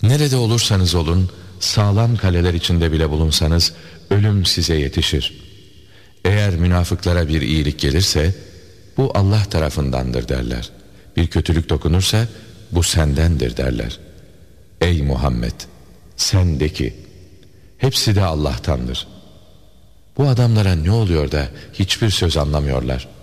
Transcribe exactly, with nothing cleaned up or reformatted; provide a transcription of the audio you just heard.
Nerede olursanız olun, sağlam kaleler içinde bile bulunsanız, ölüm size yetişir. Eğer münafıklara bir iyilik gelirse, bu Allah tarafındandır derler. Bir kötülük dokunursa, bu sendendir derler. Ey Muhammed! Sen de ki, hepsi de Allah'tandır. Bu adamlara ne oluyor da hiçbir söz anlamıyorlar?